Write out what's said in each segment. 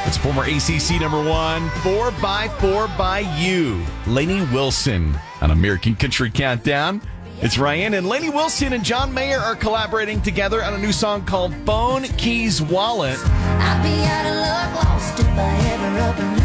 It's former ACC number one, 4x4 by You, Lainey Wilson on American Country Countdown. It's Ryan, and Lainey Wilson and John Mayer are collaborating together on a new song called Phone Keys Wallet. I'd be out of luck, lost if I ever up and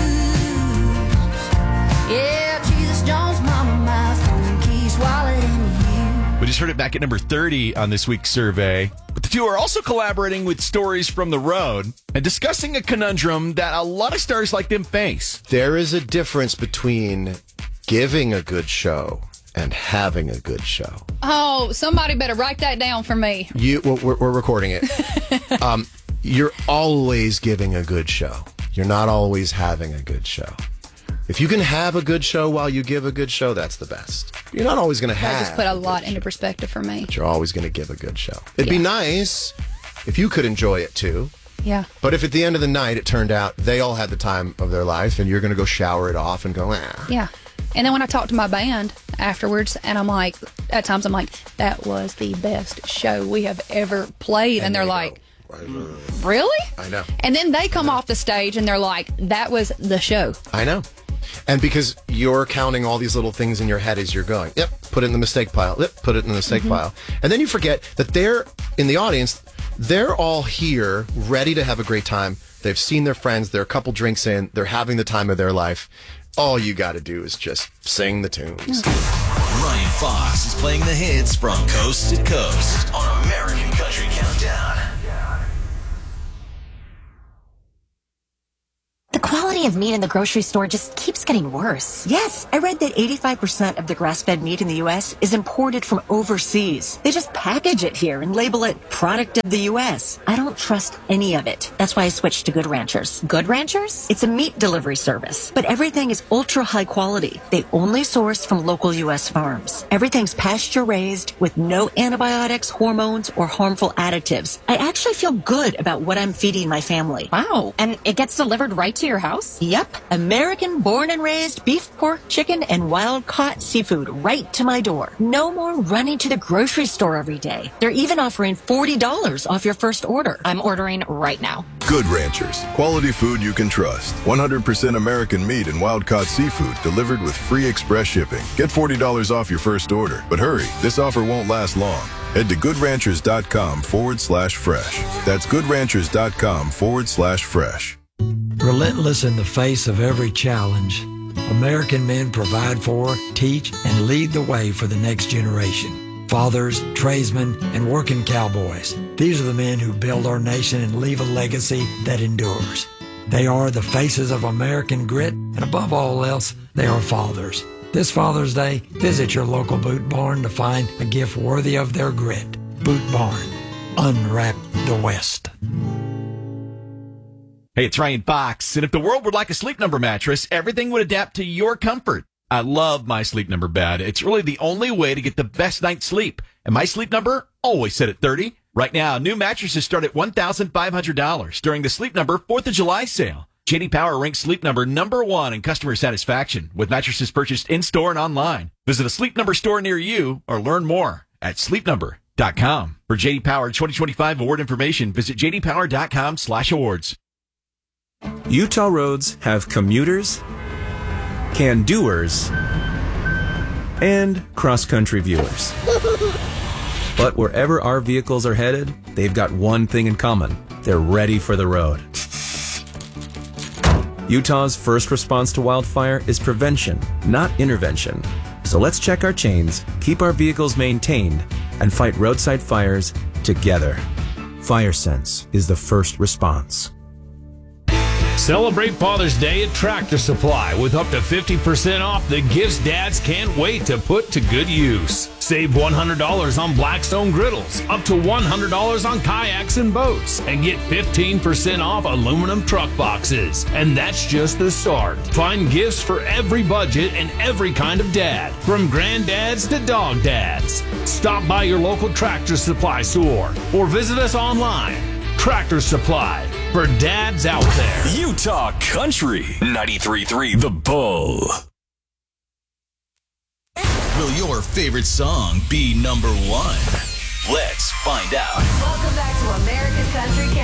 lose. Yeah, Jesus Jones, mama, my phone keys wallet in you. We just heard it back at number 30 on this week's survey. But the two are also collaborating with Stories from the Road and discussing a conundrum that a lot of stars like them face. There is a difference between giving a good show and having a good show. Oh, somebody better write that down for me. We're recording it. You're always giving a good show. You're not always having a good show. If you can have a good show while you give a good show, that's the best. You're not always going to have. That just put a lot into perspective for me. But you're always going to give a good show. It'd be nice if you could enjoy it too. Yeah. But if at the end of the night it turned out they all had the time of their life and you're going to go shower it off and go, Yeah. And then when I talk to my band afterwards, and I'm like, at times I'm like, that was the best show we have ever played. And they're like, really? I know. And then they come off the stage and they're like, that was the show. I know. And because you're counting all these little things in your head as you're going, yep, put it in the mistake pile, yep, put it in the mistake pile. And then you forget that they're in the audience, they're all here ready to have a great time. They've seen their friends, they're a couple drinks in, they're having the time of their life. All you got to do is just sing the tunes. Ryan Fox is playing the hits from coast to coast on American Country Countdown. The quality of meat in the grocery store just keeps getting worse. Yes, I read that 85% of the grass-fed meat in the U.S. is imported from overseas. They just package it here and label it product of the U.S. I don't trust any of it. That's why I switched to Good Ranchers. Good Ranchers? It's a meat delivery service, but everything is ultra high quality. They only source from local U.S. farms. Everything's pasture-raised with no antibiotics, hormones, or harmful additives. I actually feel good about what I'm feeding my family. Wow. And it gets delivered right to your house? Yep. American born and raised beef, pork, chicken, and wild caught seafood right to my door. No more running to the grocery store every day. They're even offering $40 off your first order. I'm ordering right now. Good Ranchers. Quality food you can trust. 100% American meat and wild caught seafood delivered with free express shipping. Get $40 off your first order. But hurry, this offer won't last long. Head to goodranchers.com/fresh. That's goodranchers.com/fresh. Relentless in the face of every challenge, American men provide for, teach, and lead the way for the next generation. Fathers, tradesmen, and working cowboys. These are the men who build our nation and leave a legacy that endures. They are the faces of American grit, and above all else, they are fathers. This Father's Day, visit your local Boot Barn to find a gift worthy of their grit. Boot Barn. Unwrap the West. Hey, it's Ryan Fox, and if the world were like a Sleep Number mattress, everything would adapt to your comfort. I love my Sleep Number bed. It's really the only way to get the best night's sleep, and my Sleep Number always set at 30. Right now, new mattresses start at $1,500 during the Sleep Number 4th of July sale. J.D. Power ranks Sleep Number #1 in customer satisfaction with mattresses purchased in-store and online. Visit a Sleep Number store near you or learn more at sleepnumber.com. For J.D. Power 2025 award information, visit jdpower.com/awards. Utah roads have commuters, can-doers, and cross-country viewers. But wherever our vehicles are headed, they've got one thing in common. They're ready for the road. Utah's first response to wildfire is prevention, not intervention. So let's check our chains, keep our vehicles maintained, and fight roadside fires together. FireSense is the first response. Celebrate Father's Day at Tractor Supply with up to 50% off the gifts dads can't wait to put to good use. Save $100 on Blackstone griddles, up to $100 on kayaks and boats, and get 15% off aluminum truck boxes. And that's just the start. Find gifts for every budget and every kind of dad, from granddads to dog dads. Stop by your local Tractor Supply store or visit us online. Tractor Supply, for dads out there. Utah Country 93.3 The Bull. Will your favorite song be #1? Let's find out. Welcome back to American Country Countdown.